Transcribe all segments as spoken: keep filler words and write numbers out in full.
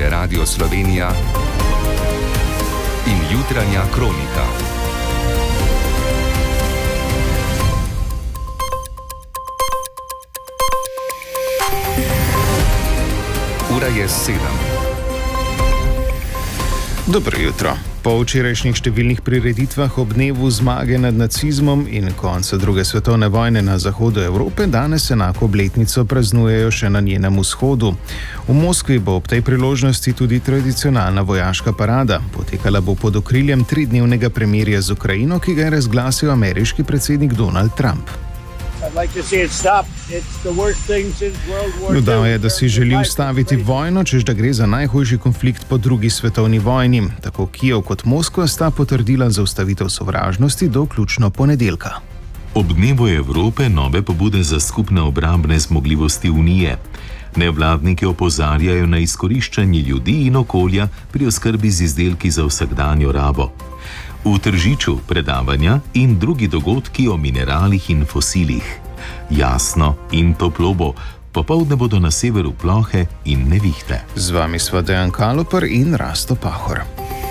je Radio Slovenija in jutranja kronika. Ura je sedem. Dobro jutro. Po včerajšnjih številnih prireditvah ob dnevu zmage nad nacizmom in konca druge svetovne vojne na zahodu Evrope danes enako obletnico praznujejo še na njenem vzhodu. V Moskvi bo ob tej priložnosti tudi tradicionalna vojaška parada. Potekala bo pod okriljem tridnevnega premirja z Ukrajino, ki ga je razglasil ameriški predsednik Donald Trump. Dodal je, da si želi ustaviti vojno, češ da gre za najhujši konflikt po drugi svetovni vojni. Tako Kijev kot Moskva sta potrdila zaustavitev sovražnosti do vključno ponedeljka. Ob dnevu Evrope nove pobude za skupne obrambne zmogljivosti Unije. Nevladniki opozarjajo na izkoriščanje ljudi in okolja pri oskrbi z izdelki za vsakdanjo rabo. V Tržiču predavanja in drugi dogodki o mineralih in fosilih. Jasno in toplo bo, popoldne bodo na severu plohe in nevihte. Z vami sva Dejan Kaloper in Rasto Pahor.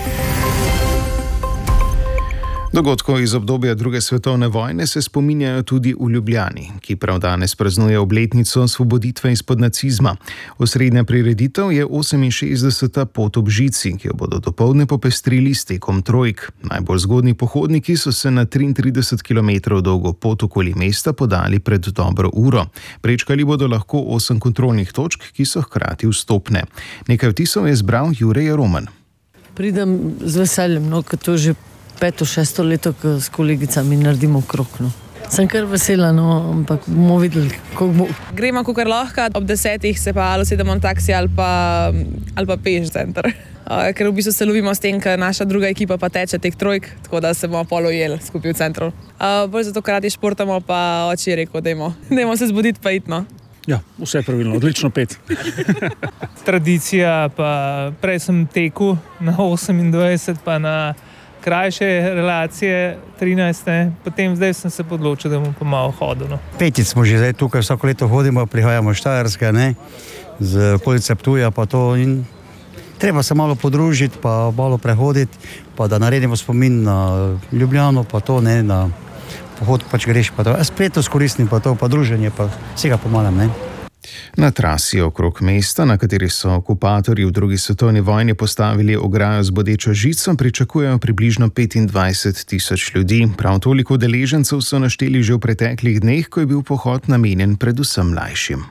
Dogodkov iz obdobja druge svetovne vojne se spominjajo tudi v Ljubljani, ki prav danes praznuje obletnico osvoboditve izpod nacizma. Osrednja prireditev je oseminšestdeseta pot ob žici, ki jo bodo dopoldne popestrili s tekom trojk. Najbolj zgodnji pohodniki so se na triintrideset kilometrov dolgo pot okoli mesta podali pred dobro uro. Prečkali bodo lahko osem kontrolnih točk, ki so hkrati vstopne. Nekaj vtisov je zbral Jure Roman. Pridem z veseljem, no, ker to že peto, šesto leto, ko s kolegicami naredimo krog. No. Sem kar vesela, no, ampak bomo videli, kako bo. Gremo, kakor lahko, ob desetih se pa ali sedemo na taksi ali pa, ali pa peš center. Uh, ker v bistvu se lovimo s tem, ker naša druga ekipa pa teče teh trojk, tako da se bomo polo jeli skupaj v centru. Uh, bolj zato, ker radi športamo, pa oči je rekel, dajmo, dajmo se zbuditi pa itno. Ja, vse pravilno, odlično pet. Tradicija, pa prej sem tekel na osemindvajset, pa na krajše relacije, trinajst, potem zdaj sem se odločil, da bom pa malo hodil. No. Petic smo že zdaj tukaj, vsako leto hodimo, prihajamo Štajerske, ne, z okolice Ptuja, pa to in treba se malo podružiti, pa malo prehoditi, pa da naredimo spomin na Ljubljano, pa to, ne, na pohod pač greš, pa to, spletno skoristim, pa to, pa druženje, pa vsega pomalem, ne. Na trasi okrog mesta, na kateri so okupatorji v drugi svetovni vojni postavili ograjo z bodečo žico, pričakujejo približno petindvajset tisoč ljudi. Prav toliko udeležencev so našteli že v preteklih dneh, ko je bil pohod namenjen predvsem mlajšim.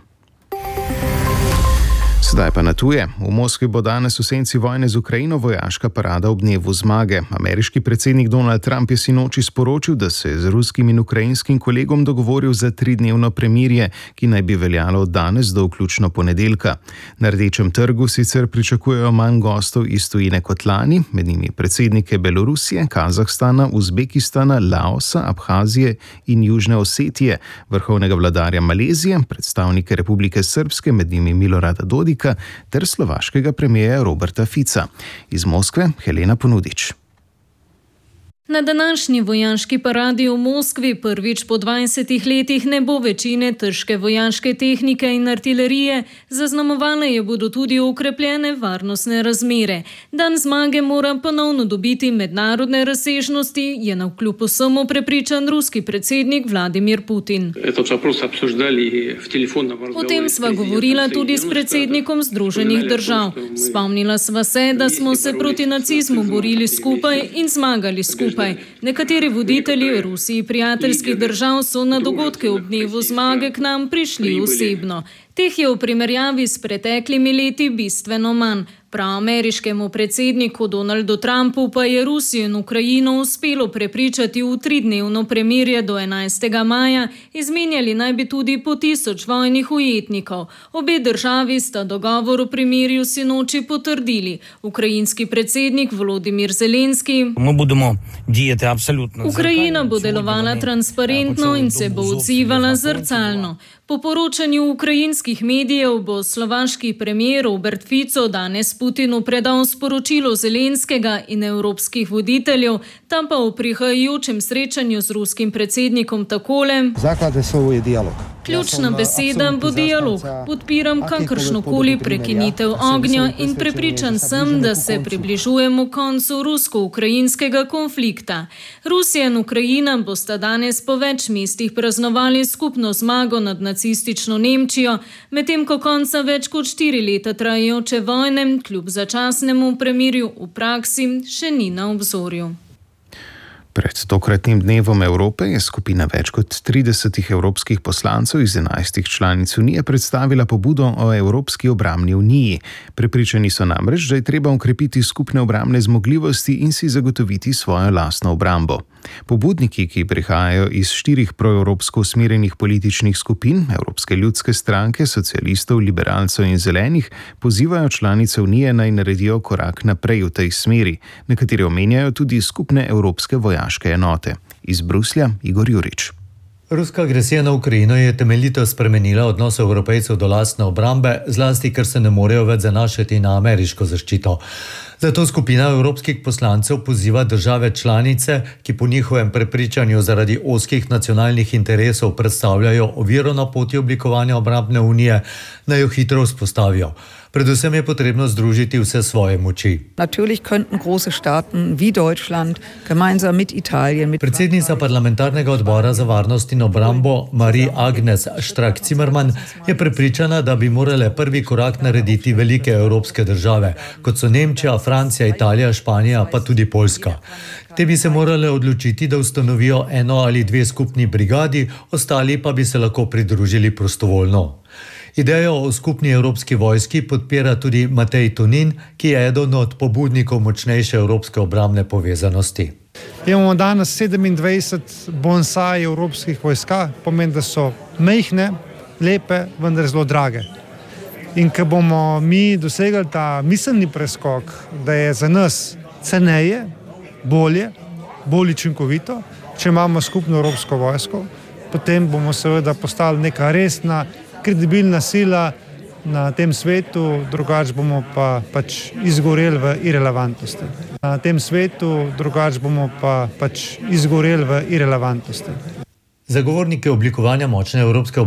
Sedaj pa na tuje. V Moskvi bo danes v senci vojne z Ukrajino vojaška parada ob dnevu zmage. Ameriški predsednik Donald Trump je sinoči sporočil, da se je z ruskim in ukrajinskim kolegom dogovoril za tridnevno premirje, ki naj bi veljalo od danes do vključno ponedeljka. Na Rdečem trgu sicer pričakujejo manj gostov iz tujine kot lani, med njimi predsednike Belorusije, Kazahstana, Uzbekistana, Laosa, Abhazije in Južne Osetije, vrhovnega vladarja Malezije, predstavnike Republike Srbske, med njimi Milorada Dodika, ter slovaškega premijerja Roberta Fica. Iz Moskve Helena Ponudič. Na današnji vojaški paradi v Moskvi prvič po dvajsetih letih ne bo večine težke vojaške tehnike in artilerije, zaznamovane je bodo tudi okrepljene varnostne razmere. Dan zmage mora ponovno dobiti mednarodne razsežnosti, je navkljub vsemu prepričan ruski predsednik Vladimir Putin. O tem sva govorila tudi s predsednikom Združenih držav. Spomnila sva se, da smo se proti nacizmu borili skupaj in zmagali skupaj. Nekateri voditelji Rusiji prijateljskih držav so na dogodke ob dnevu zmage k nam prišli osebno. Teh je v primerjavi s preteklimi leti bistveno manj. Prav ameriškemu predsedniku Donaldu Trumpu pa je Rusijo in Ukrajino uspelo prepričati v tridnevno premirje do enajstega maja, izmenjali naj bi tudi po tisoč vojnih ujetnikov. Obe državi sta dogovor o premirju sinoči potrdili. Ukrajinski predsednik Volodimir Zelenski: Ukrajina bo delovala transparentno in se bo odzivala zrcalno. Po poročanju ukrajinskih medijev bo slovaški premier Robert Fico danes Putinu predal sporočilo Zelenskega in evropskih voditeljev tam pa v prihajajočem srečanju z ruskim predsednikom takole: Zaklade svoj je dialog. Ključna beseda bo dialog. Podpiram kakršnokoli prekinitev ognja in prepričan sem, da se približujemo koncu rusko-ukrajinskega konflikta. Rusija in Ukrajina bosta danes po več mestih praznovali skupno zmago nad nacistično Nemčijo, medtem ko konca več kot štiri leta trajajoče vojne kljub začasnemu premirju v praksi še ni na obzorju. Pred tokratnim dnevom Evrope je skupina več kot tridesetih evropskih poslancev iz enajstih članic Unije predstavila pobudo o Evropski obrambni uniji. Prepričani so namreč, da je treba okrepiti skupne obrambne zmogljivosti in si zagotoviti svojo lastno obrambo. Pobudniki, ki prihajajo iz štirih proevropsko usmerjenih političnih skupin, Evropske ljudske stranke, socialistov, liberalcev in zelenih, pozivajo članice Unije naj naredijo korak naprej v tej smeri. Nekateri omenjajo tudi skupne evropske vojaške enote. Iz Bruslja Igor Jurič. Ruska agresija na Ukrajino je temeljito spremenila odnose Evropejcev do lastne obrambe, zlasti ker se ne morejo več zanašati na ameriško zaščito. Zato skupina evropskih poslancev poziva države članice, ki po njihovem prepričanju zaradi ozkih nacionalnih interesov predstavljajo oviro na poti oblikovanja obrambne unije, naj jo hitro vzpostavijo. Predvsem je potrebno združiti vse svoje moči. Natürlich könnten große Staaten wie Deutschland gemeinsam mit Italien mit Predsednica parlamentarnega odbora za varnost in obrambo Marie-Agnes Strack-Zimmermann je prepričana, da bi morale prvi korak narediti velike evropske države, kot so Nemčija, Francija, Italija, Španija, pa tudi Poljska. Te bi se morale odločiti, da ustanovijo eno ali dve skupni brigadi, ostali pa bi se lahko pridružili prostovoljno. Idejo o skupni evropski vojski podpira tudi Matej Tonin, ki je eden od pobudnikov močnejše evropske obrambne povezanosti. Imamo danes sedemindvajset bonsai evropskih vojska, pomeni, da so majhne, lepe, vendar zelo drage. In ko bomo mi dosegli ta miselni preskok, da je za nas ceneje, bolje, bolj učinkovito, če imamo skupno evropsko vojsko, potem bomo seveda postali neka resna, kredibilna sila na tem svetu, drugače bomo pa pač izgoreli v irelevantnosti. Na tem svetu, drugače bomo pa pač izgoreli v irelevantnosti. Zagovorniki oblikovanja močne evropske